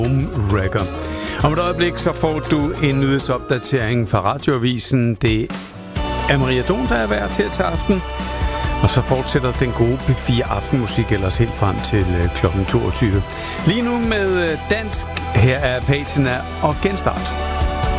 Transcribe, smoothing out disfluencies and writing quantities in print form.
Record. Om et øjeblik så får du en nyhedsopdatering fra Radioavisen. Det er Maria Don, der er vært her til aften. Og så fortsætter den gode P4 aftenmusik ellers helt frem til kl. 22. Lige nu med dansk. Her er Patina og Genstart.